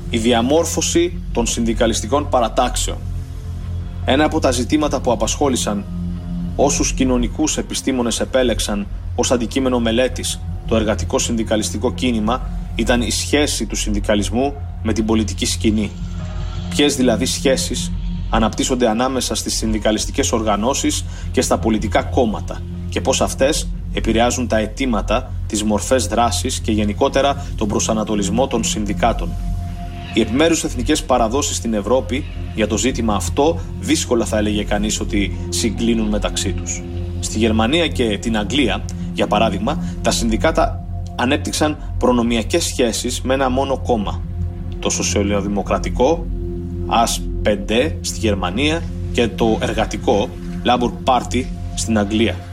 η διαμόρφωση των συνδικαλιστικών παρατάξεων. Ένα από τα ζητήματα που απασχόλησαν όσους κοινωνικούς επιστήμονες επέλεξαν ως αντικείμενο μελέτης το εργατικό συνδικαλιστικό κίνημα ήταν η σχέση του συνδικαλισμού με την πολιτική σκηνή. Ποιες δηλαδή σχέσεις αναπτύσσονται ανάμεσα στις συνδικαλιστικές οργανώσεις και στα πολιτικά κόμματα και πώς αυτές επηρεάζουν τα αιτήματα, τις μορφές δράσης και γενικότερα τον προσανατολισμό των συνδικάτων. Οι επιμέρους εθνικές παραδόσεις στην Ευρώπη για το ζήτημα αυτό δύσκολα θα έλεγε κανείς ότι συγκλίνουν μεταξύ τους. Στη Γερμανία και την Αγγλία, για παράδειγμα, τα συνδικάτα ανέπτυξαν προνομιακές σχέσεις με ένα μόνο κόμμα, το σοσιαλδημοκρατικό AS5 στη Γερμανία και το εργατικό Labour Party στην Αγγλία.